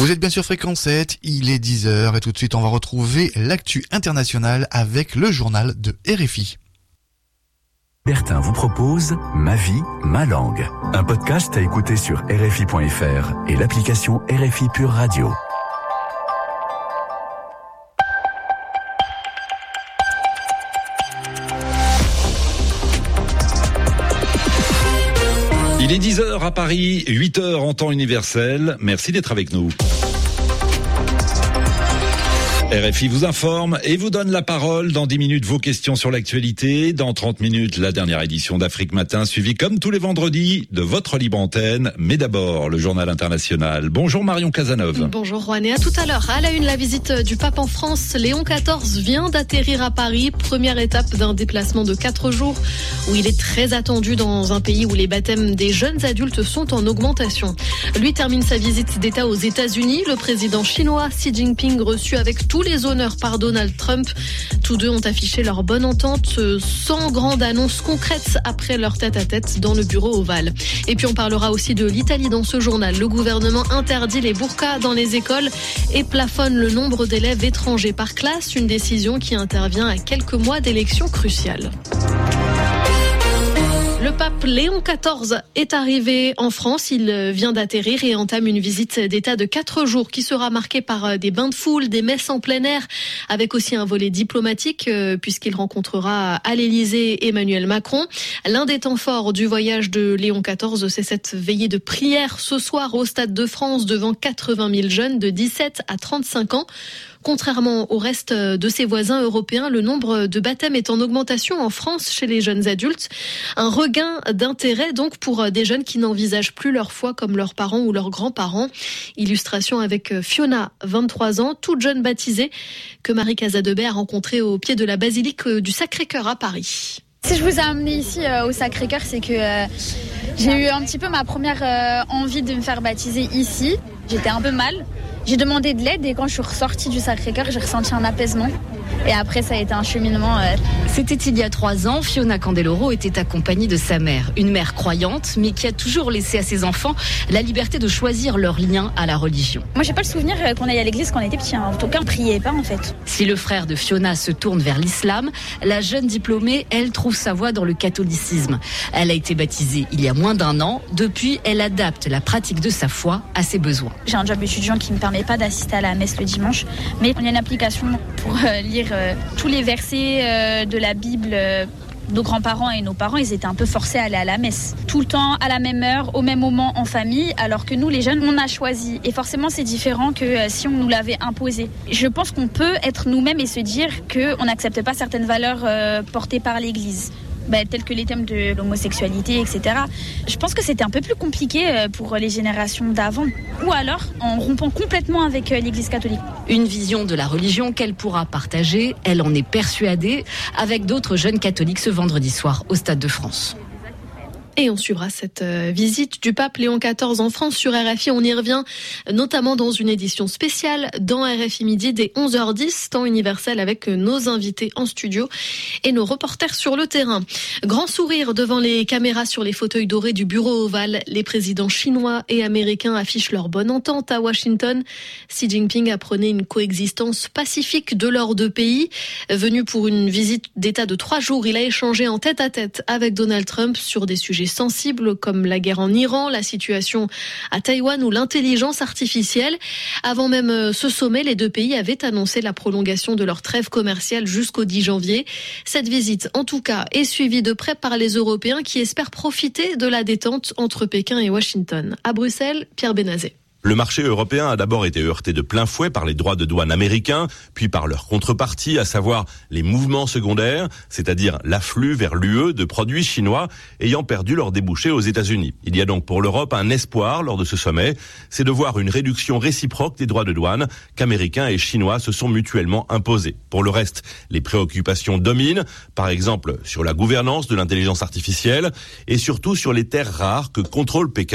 Vous êtes bien sur Fréquence 7, il est 10h et tout de suite on va retrouver l'actu internationale avec le journal de RFI. Bertin vous propose Ma vie, ma langue. Un podcast à écouter sur RFI.fr et l'application RFI Pure Radio. Il est 10h à Paris, 8h en temps universel. Merci d'être avec nous. RFI vous informe et vous donne la parole. Dans 10 minutes, vos questions sur l'actualité. Dans 30 minutes, la dernière édition d'Afrique Matin, suivie comme tous les vendredis de votre libre antenne. Mais d'abord, le journal international. Bonjour Marion Cazeneuve. Bonjour Juan, et à tout à l'heure. À la une, la visite du pape en France. Léon XIV vient d'atterrir à Paris. Première étape d'un déplacement de 4 jours où il est très attendu dans un pays où les baptêmes des jeunes adultes sont en augmentation. Lui termine sa visite d'État aux États-Unis. Le président chinois Xi Jinping reçu avec tous les honneurs par Donald Trump. Tous deux ont affiché leur bonne entente sans grande annonce concrète après leur tête-à-tête dans le bureau ovale. Et puis on parlera aussi de l'Italie dans ce journal. Le gouvernement interdit les burqas dans les écoles et plafonne le nombre d'élèves étrangers par classe. Une décision qui intervient à quelques mois d'élections cruciales. Le pape Léon XIV est arrivé en France. Il vient d'atterrir et entame une visite d'État de 4 jours qui sera marquée par des bains de foule, des messes en plein air, avec aussi un volet diplomatique puisqu'il rencontrera à l'Élysée Emmanuel Macron. L'un des temps forts du voyage de Léon XIV, c'est cette veillée de prière ce soir au Stade de France devant 80 000 jeunes de 17 à 35 ans. Contrairement au reste de ses voisins européens, le nombre de baptêmes est en augmentation en France chez les jeunes adultes. Un regain d'intérêt donc pour des jeunes qui n'envisagent plus leur foi comme leurs parents ou leurs grands-parents. Illustration avec Fiona, 23 ans, toute jeune baptisée, que Marie Casadebet a rencontrée au pied de la basilique du Sacré-Cœur à Paris. Si je vous ai amené ici au Sacré-Cœur, c'est que j'ai eu un petit peu ma première envie de me faire baptiser ici. J'étais un peu mal. J'ai demandé de l'aide et quand je suis ressortie du Sacré-Cœur, j'ai ressenti un apaisement. Et après, ça a été un cheminement. C'était il y a 3 ans. Fiona Candeloro était accompagnée de sa mère. Une mère croyante, mais qui a toujours laissé à ses enfants la liberté de choisir leur lien à la religion. Moi, j'ai pas le souvenir qu'on aille à l'église quand on était petit. En tout cas, on priait pas, en fait. Si le frère de Fiona se tourne vers l'islam, la jeune diplômée, elle trouve sa voie dans le catholicisme. Elle a été baptisée il y a moins d'1 an. Depuis, elle adapte la pratique de sa foi à ses besoins. J'ai un job étudiant qui me permet pas d'assister à la messe le dimanche, mais il y a une application pour lire tous les versets de la Bible. Nos grands-parents et nos parents, ils étaient un peu forcés à aller à la messe. Tout le temps, à la même heure, au même moment, en famille, alors que nous, les jeunes, on a choisi. Et forcément, c'est différent que si on nous l'avait imposé. Je pense qu'on peut être nous-mêmes et se dire qu'on n'accepte pas certaines valeurs portées par l'Église. Tels que les thèmes de l'homosexualité, etc. Je pense que c'était un peu plus compliqué pour les générations d'avant, ou alors en rompant complètement avec l'Église catholique. Une vision de la religion qu'elle pourra partager, elle en est persuadée, avec d'autres jeunes catholiques ce vendredi soir au Stade de France. Et on suivra cette visite du pape Léon XIV en France sur RFI. On y revient notamment dans une édition spéciale dans RFI Midi dès 11h10, temps universel avec nos invités en studio et nos reporters sur le terrain. Grand sourire devant les caméras sur les fauteuils dorés du bureau ovale. Les présidents chinois et américains affichent leur bonne entente à Washington. Xi Jinping apprenait une coexistence pacifique de leurs deux pays. Venu pour une visite d'État de 3 jours, il a échangé en tête-à-tête avec Donald Trump sur des sujets sensibles comme la guerre en Iran, la situation à Taïwan ou l'intelligence artificielle. Avant même ce sommet, les deux pays avaient annoncé la prolongation de leur trêve commerciale jusqu'au 10 janvier. Cette visite, en tout cas, est suivie de près par les Européens qui espèrent profiter de la détente entre Pékin et Washington. À Bruxelles, Pierre Benazet. Le marché européen a d'abord été heurté de plein fouet par les droits de douane américains, puis par leur contrepartie, à savoir les mouvements secondaires, c'est-à-dire l'afflux vers l'UE de produits chinois ayant perdu leur débouché aux États-Unis. Il y a donc pour l'Europe un espoir lors de ce sommet, c'est de voir une réduction réciproque des droits de douane qu'Américains et Chinois se sont mutuellement imposés. Pour le reste, les préoccupations dominent, par exemple sur la gouvernance de l'intelligence artificielle et surtout sur les terres rares que contrôle Pékin.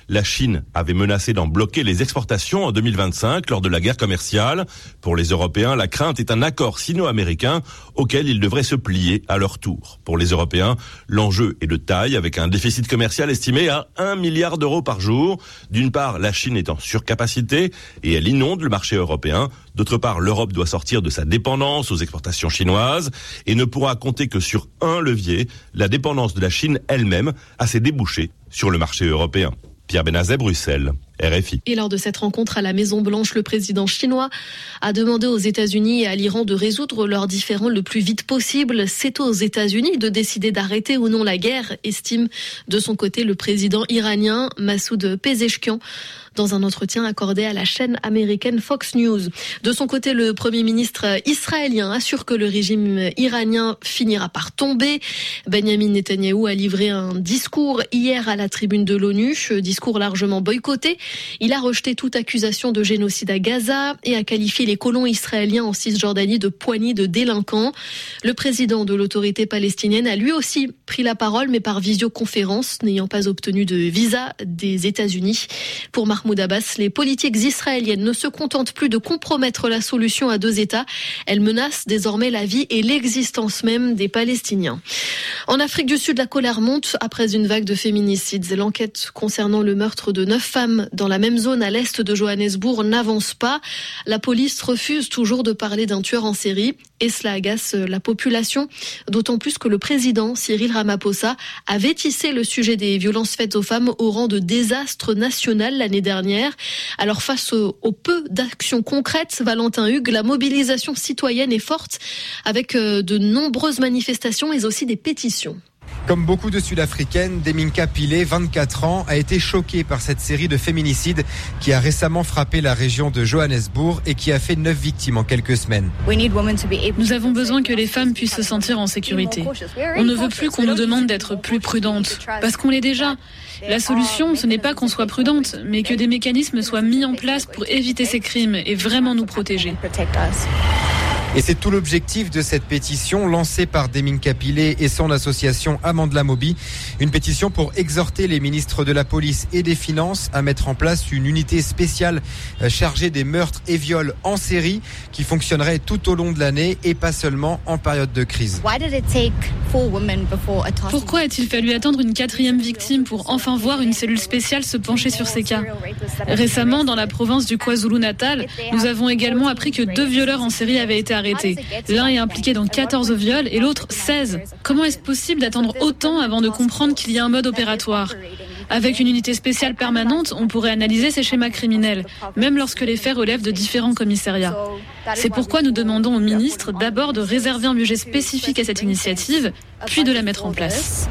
La Chine avait menacé d'en bloquer les exportations en 2025 lors de la guerre commerciale. Pour les Européens, la crainte est un accord sino-américain auquel ils devraient se plier à leur tour. Pour les Européens, l'enjeu est de taille avec un déficit commercial estimé à 1 milliard d'euros par jour. D'une part, la Chine est en surcapacité et elle inonde le marché européen. D'autre part, l'Europe doit sortir de sa dépendance aux exportations chinoises et ne pourra compter que sur un levier, la dépendance de la Chine elle-même à ses débouchés sur le marché européen. Pierre Benazet, Bruxelles, RFI. Et lors de cette rencontre à la Maison-Blanche, le président chinois a demandé aux États-Unis et à l'Iran de résoudre leurs différends le plus vite possible. C'est aux États-Unis de décider d'arrêter ou non la guerre, estime de son côté le président iranien Massoud Pezeshkian dans un entretien accordé à la chaîne américaine Fox News. De son côté, le Premier ministre israélien assure que le régime iranien finira par tomber. Benyamin Netanyahou a livré un discours hier à la tribune de l'ONU, discours largement boycotté. Il a rejeté toute accusation de génocide à Gaza et a qualifié les colons israéliens en Cisjordanie de poignées de délinquants. Le président de l'autorité palestinienne a lui aussi pris la parole, mais par visioconférence, n'ayant pas obtenu de visa des États-Unis. Pour Mahmoud Abbas, les politiques israéliennes ne se contentent plus de compromettre la solution à 2 États. Elles menacent désormais la vie et l'existence même des Palestiniens. En Afrique du Sud, la colère monte après une vague de féminicides. L'enquête concernant le meurtre de 9 femmes dans la même zone à l'est de Johannesburg n'avance pas. La police refuse toujours de parler d'un tueur en série et cela agace la population, d'autant plus que le président Cyril Ramaphosa avait tissé le sujet des violences faites aux femmes au rang de désastre national l'année dernière. Alors face au peu d'actions concrètes, Valentin Hugues, la mobilisation citoyenne est forte avec de nombreuses manifestations mais aussi des pétitions. Comme beaucoup de Sud-Africaines, Deminka Pillay, 24 ans, a été choquée par cette série de féminicides qui a récemment frappé la région de Johannesburg et qui a fait 9 victimes en quelques semaines. Nous avons besoin que les femmes puissent se sentir en sécurité. On ne veut plus qu'on nous demande d'être plus prudentes, parce qu'on l'est déjà. La solution, ce n'est pas qu'on soit prudente, mais que des mécanismes soient mis en place pour éviter ces crimes et vraiment nous protéger. Et c'est tout l'objectif de cette pétition lancée par Deminka Pillay et son association Amandla Mobi. Une pétition pour exhorter les ministres de la police et des finances à mettre en place une unité spéciale chargée des meurtres et viols en série qui fonctionnerait tout au long de l'année et pas seulement en période de crise. Pourquoi a-t-il fallu attendre une 4e victime pour enfin voir une cellule spéciale se pencher sur ces cas ? Récemment, dans la province du KwaZulu-Natal, nous avons également appris que 2 violeurs en série avaient été arrêtés. L'un est impliqué dans 14 viols et l'autre 16. Comment est-ce possible d'attendre autant avant de comprendre qu'il y a un mode opératoire ? Avec une unité spéciale permanente, on pourrait analyser ces schémas criminels, même lorsque les faits relèvent de différents commissariats. C'est pourquoi nous demandons au ministre d'abord de réserver un budget spécifique à cette initiative, puis de la mettre en place.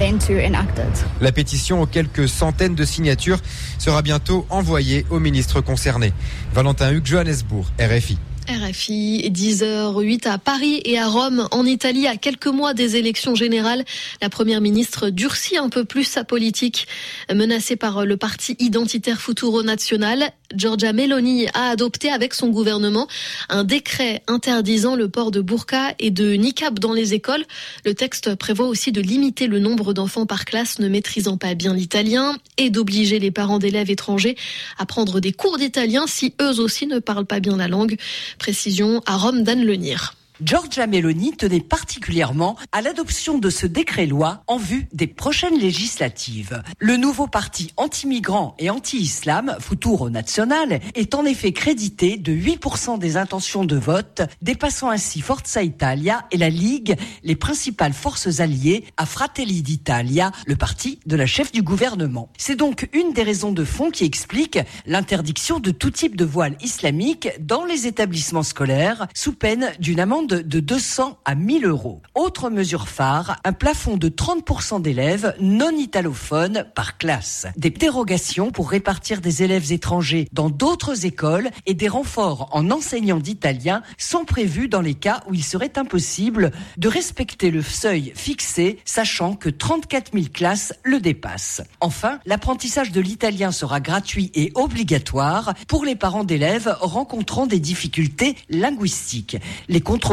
La pétition aux quelques centaines de signatures sera bientôt envoyée aux ministres concernés. Valentin Hugues, Johannesburg, RFI. RFI, 10h08 à Paris et à Rome, en Italie, à quelques mois des élections générales. La première ministre durcit un peu plus sa politique. Menacée par le parti identitaire Futuro Nazionale, Giorgia Meloni a adopté avec son gouvernement un décret interdisant le port de burqa et de niqab dans les écoles. Le texte prévoit aussi de limiter le nombre d'enfants par classe ne maîtrisant pas bien l'italien et d'obliger les parents d'élèves étrangers à prendre des cours d'italien si eux aussi ne parlent pas bien la langue. Précision à Rome d'Anne Lenir. Giorgia Meloni tenait particulièrement à l'adoption de ce décret-loi en vue des prochaines législatives. Le nouveau parti anti-migrant et anti-islam, Futuro Nazionale, est en effet crédité de 8% des intentions de vote, dépassant ainsi Forza Italia et la Ligue, les principales forces alliées à Fratelli d'Italia, le parti de la chef du gouvernement. C'est donc une des raisons de fond qui explique l'interdiction de tout type de voile islamique dans les établissements scolaires, sous peine d'une amende de 200 à 1000 euros. Autre mesure phare, un plafond de 30% d'élèves non italophones par classe. Des dérogations pour répartir des élèves étrangers dans d'autres écoles et des renforts en enseignants d'italien sont prévus dans les cas où il serait impossible de respecter le seuil fixé, sachant que 34 000 classes le dépassent. Enfin, l'apprentissage de l'italien sera gratuit et obligatoire pour les parents d'élèves rencontrant des difficultés linguistiques. Les controverses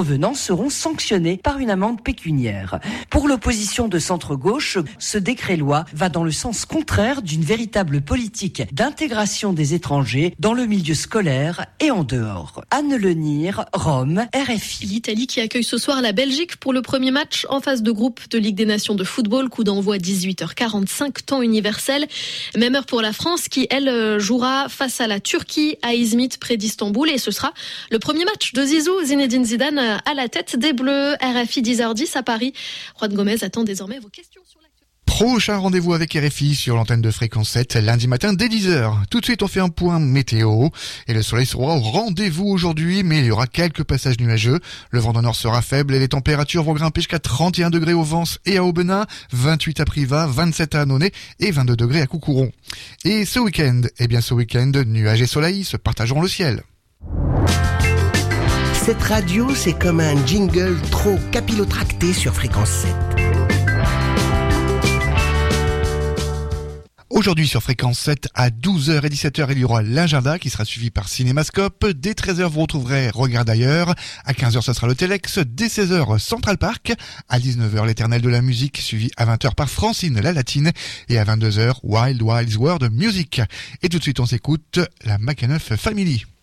contrevenants seront sanctionnés par une amende pécuniaire. Pour l'opposition de centre-gauche, ce décret-loi va dans le sens contraire d'une véritable politique d'intégration des étrangers dans le milieu scolaire et en dehors. Anne Lenire, Rome, RFI. L'Italie qui accueille ce soir la Belgique pour le premier match en phase de groupe de Ligue des Nations de football. Coup d'envoi 18h45, temps universel. Même heure pour la France qui, elle, jouera face à la Turquie à Izmit près d'Istanbul. Et ce sera le premier match de Zizou, Zinedine Zidane à la tête des Bleus. RFI 10h10 à Paris. Juan Gomez attend désormais vos questions sur l'actualité. Prochain rendez-vous avec RFI sur l'antenne de Fréquence 7, lundi matin dès 10h. Tout de suite, on fait un point météo. Et le soleil sera au rendez-vous aujourd'hui, mais il y aura quelques passages nuageux. Le vent du nord sera faible et les températures vont grimper jusqu'à 31 degrés au Vence et à Aubenas, 28 à Privas, 27 à Annonay et 22 degrés à Coucouron. Et ce week-end, nuages et soleil se partageront le ciel. Cette radio, c'est comme un jingle trop capillotracté sur Fréquence 7. Aujourd'hui sur Fréquence 7, à 12h et 17h, il y aura l'agenda qui sera suivi par Cinémascope. Dès 13h, vous retrouverez Regarde ailleurs. À 15h, ce sera le Téléx. Dès 16h, Central Park. À 19h, l'Éternel de la musique, suivi à 20h par Francine la Latine. Et à 22h, Wild Wild World Music. Et tout de suite, on s'écoute la Mac 9 Family.